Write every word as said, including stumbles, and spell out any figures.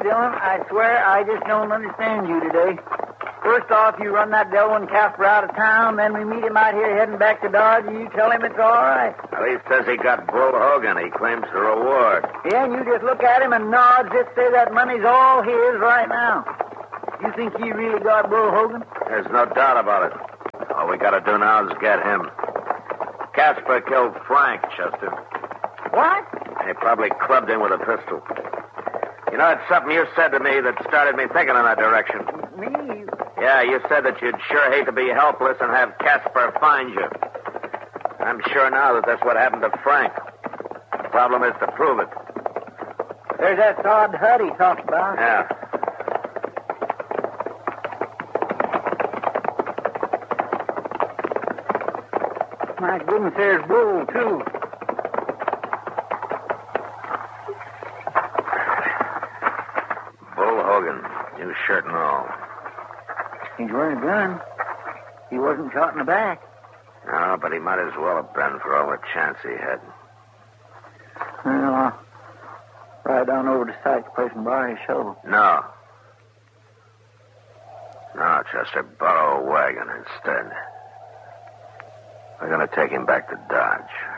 Dillon, I swear I just don't understand you today. First off, you run that devil and Casper out of town, then we meet him out here heading back to Dodge, and you tell him it's all right. Well, he says he got Bull Hogan. He claims the reward. Yeah, and you just look at him and nod as if say that money's all his right now. You think he really got Bull Hogan? There's no doubt about it. All we got to do now is get him. Casper killed Frank, Chester. What? He probably clubbed him with a pistol. You know, it's something you said to me that started me thinking in that direction. Me? Yeah, you said that you'd sure hate to be helpless and have Casper find you. I'm sure now that that's what happened to Frank. The problem is to prove it. There's that sod hut he talked about. Yeah. My goodness, there's Bull, too. Bull Hogan, new shirt and all. He's wearing a gun. He wasn't shot in the back. No, but he might as well have been for all the chance he had. Well, I'll ride down over to Sykes' place and borrow his shovel. No. No, Chester, borrow a wagon instead. We're going to take him back to Dodge.